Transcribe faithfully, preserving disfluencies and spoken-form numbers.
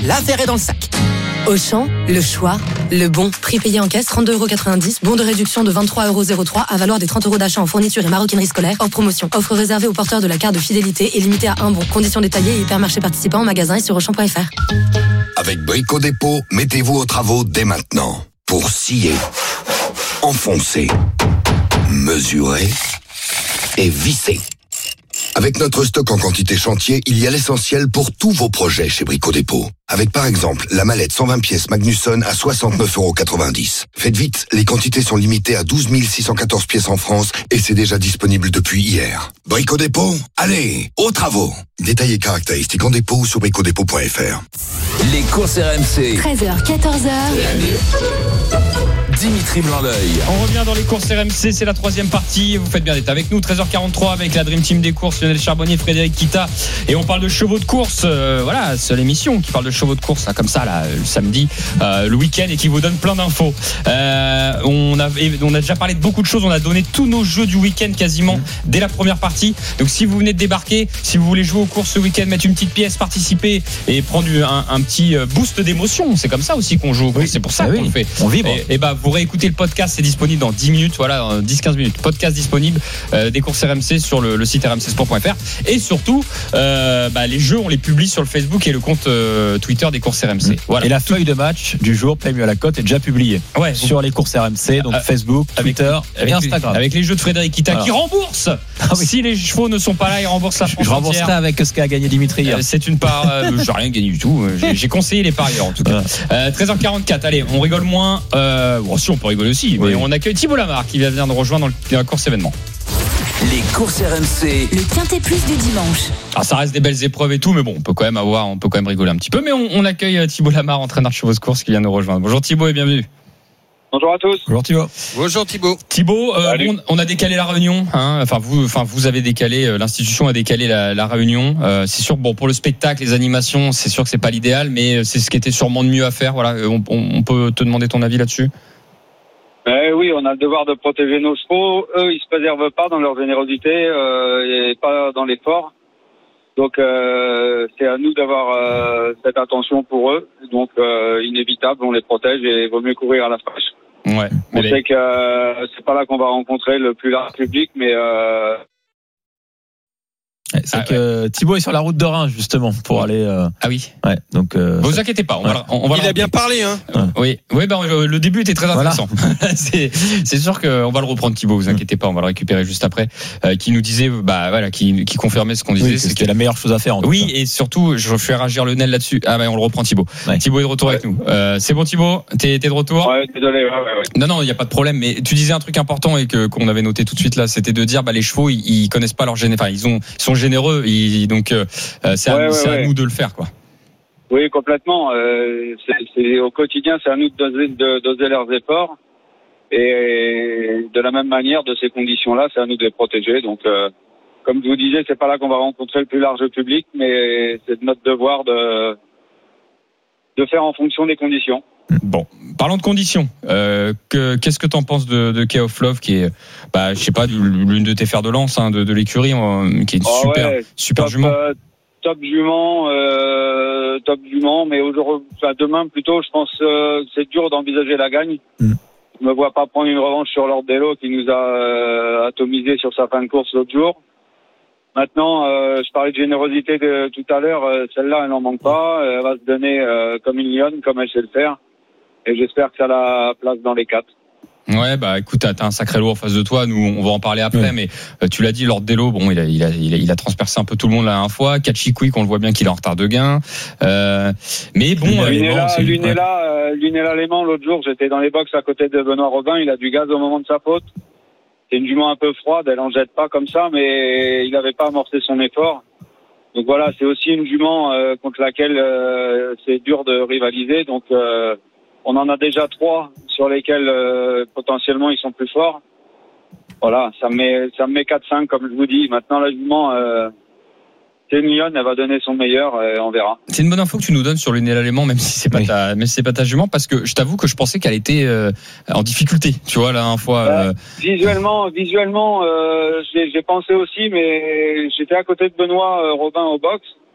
l'affaire est dans le sac. Auchan, le choix, le bon. Prix payé en caisse, trente-deux euros quatre-vingt-dix. Bon de réduction de vingt-trois euros trois à valoir des trente euros d'achat en fourniture et maroquinerie scolaire. Hors promotion. Offre réservée aux porteurs de la carte de fidélité et limitée à un bon. Conditions détaillées et hypermarchés participants en magasin et sur auchan point f r. Avec Brico Dépôt, mettez-vous aux travaux dès maintenant. Pour scier, enfoncer, mesurer et visser. Avec notre stock en quantité chantier, il y a l'essentiel pour tous vos projets chez Brico Dépôt. Avec par exemple la mallette cent vingt pièces Magnusson à soixante-neuf euros quatre-vingt-dix. Faites vite, les quantités sont limitées à douze mille six cent quatorze pièces en France et c'est déjà disponible depuis hier. Brico Dépôt, allez, aux travaux. Détails et caractéristiques en dépôt ou sur brico dépôt point f r. Les courses R M C. treize heures, quatorze heures. Dimitri Blanc-L'Œil. On revient dans les courses R M C, c'est la troisième partie. Vous faites bien d'être avec nous. treize heures quarante-trois avec la Dream Team des courses, Lionel Charbonnier, Frédéric Kita. Et on parle de chevaux de course. Euh, voilà, c'est l'émission qui parle de chevaux de course, là, comme ça, là, le samedi, euh, le week-end, et qui vous donne plein d'infos. Euh, on, a, on a déjà parlé de beaucoup de choses. On a donné tous nos jeux du week-end quasiment mmh. dès la première partie. Donc si vous venez de débarquer, si vous voulez jouer aux courses ce week-end, mettre une petite pièce, participer et prendre un, un petit boost d'émotion, c'est comme ça aussi qu'on joue. Oui. C'est pour ça ah qu'on oui. le fait. On vibre. Et, et bah, vous réécoutez le podcast, c'est disponible dans dix minutes, voilà, dix quinze minutes. Podcast disponible euh, des courses R M C sur le, le site r m c sport point f r. Et surtout, euh, bah, les jeux, on les publie sur le Facebook et le compte euh, Twitter des courses R M C. Mmh. Voilà. Et la feuille de match du jour, Play mieux à la cote, est déjà publiée ouais, sur les courses R M C, donc euh, Facebook, Twitter avec, et Instagram. Avec les jeux de Frédéric Kita voilà. qui rembourse. Ah oui. Si les chevaux ne sont pas là, ils remboursent la France. Je rembourserai avec ce qu'a gagné Dimitri hier. Euh, c'est une part. Euh, j'ai rien gagné du tout. J'ai, j'ai conseillé les parieurs en tout cas. Euh, treize heures quarante-quatre. Allez, on rigole moins. Euh, bon, si on peut rigoler aussi. Oui. Mais on accueille Thibaut Lamarre qui vient de nous rejoindre dans la course événement. Les courses R M C. Le Quintet Plus du dimanche. Alors ça reste des belles épreuves et tout, mais bon, on peut quand même avoir, on peut quand même rigoler un petit peu. Mais on, on accueille Thibaut Lamarre, entraîneur de chevaux de course, qui vient nous rejoindre. Bonjour Thibaut et bienvenue. Bonjour à tous. Bonjour Thibaut. Bonjour Thibaut. Thibaut, euh, on, on a décalé la réunion. Hein, enfin vous, enfin vous avez décalé, l'institution a décalé la, la réunion. Euh, c'est sûr, bon pour le spectacle, les animations, c'est sûr que c'est pas l'idéal, mais c'est ce qui était sûrement de mieux à faire. Voilà, on, on peut te demander ton avis là-dessus. Eh oui, on a le devoir de protéger nos chevaux. Eux, ils se préservent pas dans leur générosité euh, et pas dans l'effort. Donc, euh, c'est à nous d'avoir euh, cette attention pour eux. Donc, euh, inévitable, on les protège et il vaut mieux courir à la fraîche. Ouais. On sait que euh, c'est pas là qu'on va rencontrer le plus large public, mais euh, c'est ah, que ouais. Thibaut est sur la route de Reims justement pour aller. Euh... Ah oui. Ouais. Donc. Euh... Vous inquiétez pas. On ouais. va, on, on va Il a bien parlé, hein. Ouais. Oui. Oui. Ben le début était très intéressant. Voilà. c'est, c'est sûr qu'on va le reprendre, Thibaut. Vous inquiétez pas. On va le récupérer juste après. Euh, qui nous disait, bah voilà, qui, qui confirmait ce qu'on disait. Oui, c'est que c'était la meilleure chose à faire. En oui, tout cas. Et surtout, je fais réagir le Nel là-dessus. Ah ben on le reprend, Thibaut. Ouais. Thibaut est de retour ouais. avec nous. Euh, c'est bon, Thibaut. T'es, t'es de retour. Ouais. Désolé. Ouais, ouais, ouais. Non, non, il y a pas de problème. Mais tu disais un truc important et que qu'on avait noté tout de suite là, c'était de dire, bah les chevaux, ils, ils connaissent pas leur géné. Enfin, ils ont, ils sont généreux. Ils, donc Euh, c'est, à, ouais, c'est ouais, à nous ouais. de le faire, quoi. Oui, complètement. Euh, c'est, c'est au quotidien, c'est à nous de doser, de doser leurs efforts. Et de la même manière, de ces conditions-là, c'est à nous de les protéger. Donc, euh, comme je vous disais, c'est pas là qu'on va rencontrer le plus large public, mais c'est notre devoir de de faire en fonction des conditions. Bon, parlons de conditions. Euh, que, qu'est-ce que t'en penses de, de Key of Love, qui est, bah, je sais pas, l'une de tes fers de lance hein, de, de l'écurie, euh, qui est une oh super, ouais, super top, jument. Euh, top jument, euh, top jument, mais aujourd'hui, enfin, demain plutôt, je pense euh, que c'est dur d'envisager la gagne. Mm. Je me vois pas prendre une revanche sur Lord Dello qui nous a euh, atomisé sur sa fin de course l'autre jour. Maintenant, euh, je parlais de générosité de tout à l'heure, euh, celle-là, elle n'en manque pas. Elle va se donner euh, comme une lionne, comme elle sait le faire. Et j'espère que ça la place dans les quatre. Ouais, bah écoute, t'as, t'as un sacré lot en face de toi. Nous, on va en parler après, ouais. mais euh, tu l'as dit, Lord Dello, bon, il a, il a, il a, il a transpercé un peu tout le monde la dernière fois. Kachikoui, qu'on le voit bien qu'il est en retard de gain. Euh, mais bon, Lunella, euh, Lunella, euh, Lunella Léman, l'autre jour, j'étais dans les box à côté de Benoît Robin. Il a du gaz au moment de sa faute. C'est une jument un peu froide, elle en jette pas comme ça, mais il n'avait pas amorcé son effort. Donc voilà, c'est aussi une jument euh, contre laquelle euh, c'est dur de rivaliser. Donc euh, on en a déjà trois sur lesquels euh, potentiellement ils sont plus forts. Voilà, ça me met ça me met quatre cinq comme je vous dis. Maintenant la jument, euh, c'est une lionne, elle va donner son meilleur, et on verra. C'est une bonne info que tu nous donnes sur Lunella Léman, même si c'est pas oui. ta, même si c'est pas ta jument, parce que je t'avoue que je pensais qu'elle était euh, en difficulté. Tu vois, la dernière fois. Euh... Euh, visuellement, visuellement, euh, j'ai, j'ai pensé aussi, mais j'étais à côté de Benoît euh, Robin au box.